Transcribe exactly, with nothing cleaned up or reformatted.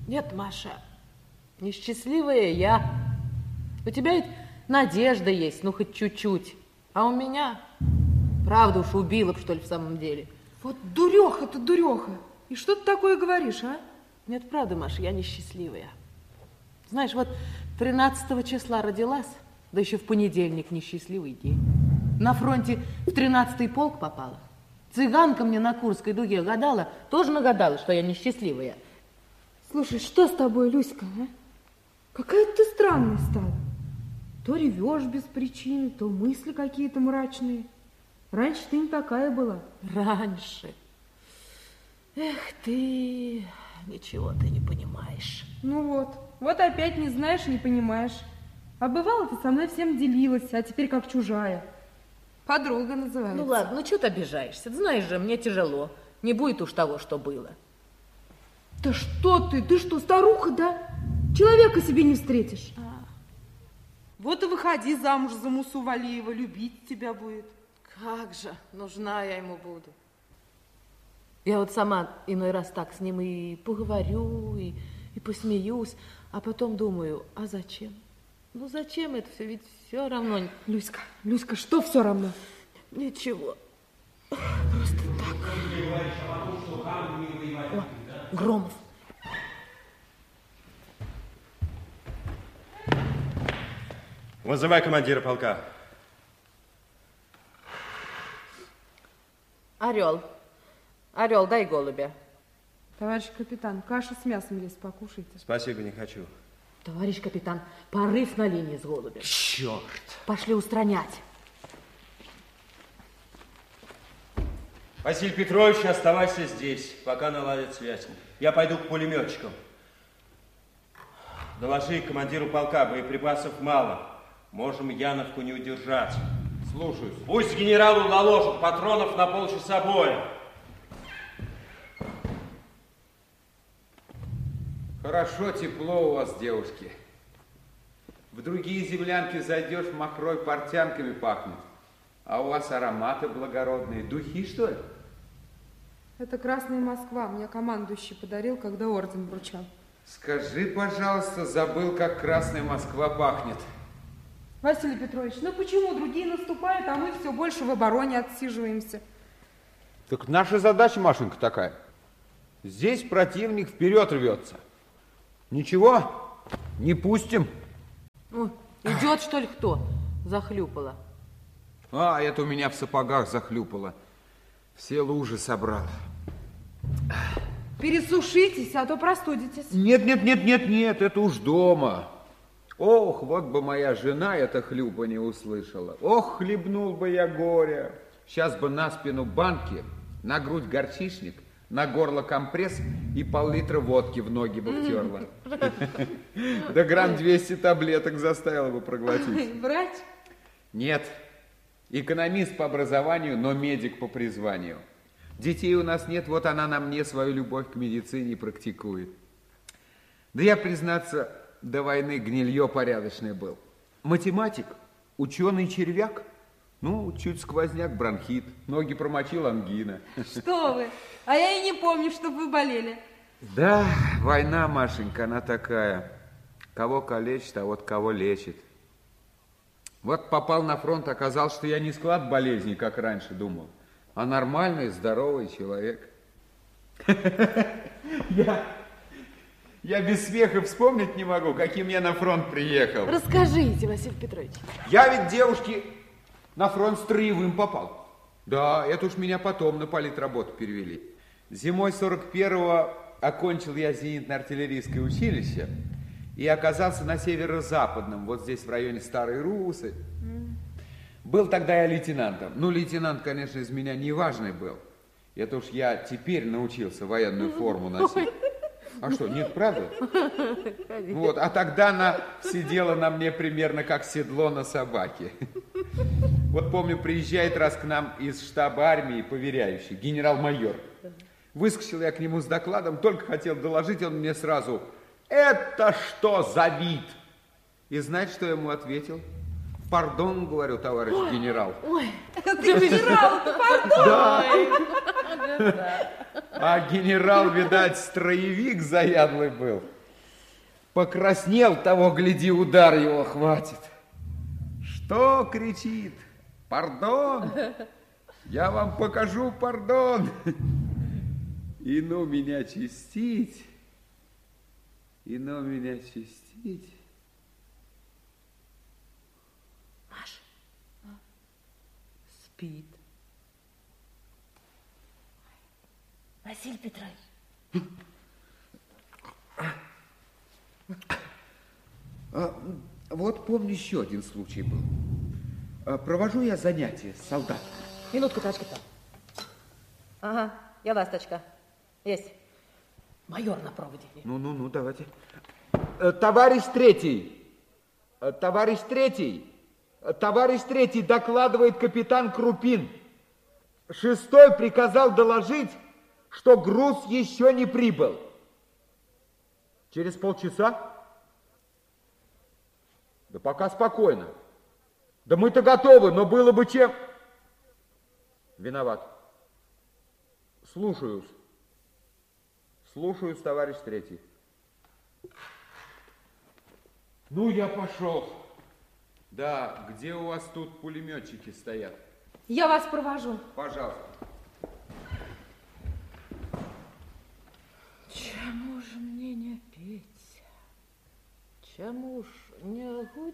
Нет, Маша, несчастливая я. У тебя ведь надежда есть, ну хоть чуть-чуть. А у меня, правда уж, убила б, что ли, в самом деле. Вот дуреха-то, дуреха. И что ты такое говоришь, а? Нет, правда, Маша, я несчастливая. Знаешь, вот тринадцатого числа родилась, да еще в понедельник несчастливый день. На фронте в тринадцатый полк попала. Цыганка мне на Курской дуге гадала, тоже нагадала, что я несчастливая. Слушай, что с тобой, Люська, а? Какая ты странная стала. То ревешь без причины, то мысли какие-то мрачные. Раньше ты не такая была. Раньше. Эх ты, ничего ты не понимаешь. Ну вот, вот опять не знаешь, не понимаешь. А бывало, ты со мной всем делилась, а теперь как чужая. Подруга называется. Ну ладно, ну что ты обижаешься? Ты знаешь же, мне тяжело. Не будет уж того, что было. Да что ты? Ты что, старуха, да? Человека себе не встретишь. А. Вот и выходи замуж за Мусу Валиева, любить тебя будет. Как же, нужна я ему буду. Я вот сама иной раз так с ним и поговорю, и, и посмеюсь, а потом думаю, а зачем? Ну зачем это все? Ведь все равно... Люська, Люська, что все равно? Ничего. Просто так. О, Громов. Вызывай командира полка. Орел. Орел, дай голубя. Товарищ капитан, каша с мясом есть, покушайте. Спасибо, не хочу. Товарищ капитан, порыв на линии с голубем. Черт! Пошли устранять. Василий Петрович, оставайся здесь, пока наладят связь. Я пойду к пулеметчикам. Доложи командиру полка, боеприпасов мало. Можем Яновку не удержать. Слушаюсь. Пусть генералу наложат патронов на полчаса боя. Хорошо, тепло у вас, девушки. В другие землянки зайдешь, махрой портянками пахнет. А у вас ароматы благородные. Духи, что ли? Это Красная Москва. Мне командующий подарил, когда орден вручал. Скажи, пожалуйста, забыл, как Красная Москва пахнет. Василий Петрович, ну почему другие наступают, а мы все больше в обороне отсиживаемся? Так наша задача, Машенька, такая. Здесь противник вперед рвется. Ничего, не пустим. О, идет, что ли, кто? Захлюпала. А, это у меня в сапогах захлюпало. Все лужи собрал. Пересушитесь, а то простудитесь. Нет, нет, нет, нет, нет, это уж дома. Ох, вот бы моя жена это хлюпа не услышала. Ох, хлебнул бы я горя. Сейчас бы на спину банки, на грудь горчишник, на горло компресс и пол-литра водки в ноги бы втерла. Да грамм двести таблеток заставила бы проглотить. Врач? Нет, экономист по образованию, но медик по призванию. Детей у нас нет, вот она на мне свою любовь к медицине практикует. Да я, признаться, до войны гнилье порядочное был. Математик, ученый червяк, ну, чуть сквозняк, бронхит, ноги промочил, ангина. Что вы? А я и не помню, чтобы вы болели. Да, война, Машенька, она такая. Кого калечит, а вот кого лечит. Вот попал на фронт, оказалось, что я не склад болезней, как раньше думал, а нормальный, здоровый человек. Я, я без смеха вспомнить не могу, каким я на фронт приехал. Расскажите, Василий Петрович. Я ведь, девушки, на фронт строевым попал. Да, это уж меня потом на политработу перевели. Зимой сорок первого окончил я зенитно-артиллерийское училище и оказался на северо-западном, вот здесь в районе Старой Русы. Был тогда я лейтенантом. Ну, лейтенант, конечно, из меня неважный был. Это уж я теперь научился военную форму носить. А что, нет, правда? Вот, а тогда она сидела на мне примерно как седло на собаке. Вот помню, приезжает раз к нам из штаба армии поверяющий, генерал-майор. Выскочил я к нему с докладом, только хотел доложить, он мне сразу: «Это что за вид?» И знаете, что я ему ответил? «Пардон, говорю, товарищ ой, генерал». Ой, это генерал-то, пардон. Да. А генерал, видать, строевик заядлый был. Покраснел, того, гляди, удар его хватит. Что кричит? Пардон! Я вам покажу пардон. И ну меня чистить, и ну меня чистить. Маша, спит. Василий Петрович. А, вот помню, еще один случай был. А, провожу я занятия с солдатами. Минутку, тачка-то. Ага, я ласточка. Есть. Майор на проводе. Ну-ну-ну, давайте. Э, товарищ третий. Э, товарищ третий. Э, товарищ третий, докладывает капитан Крупин. Шестой приказал доложить, что груз еще не прибыл. Через полчаса? Да пока спокойно. Да мы-то готовы, но было бы чем... Виноват. Слушаюсь. Слушаюсь, товарищ третий. Ну, я пошел. Да, где у вас тут пулеметчики стоят? Я вас провожу. Пожалуйста. Чему же мне не петь? Чему ж не гудеть?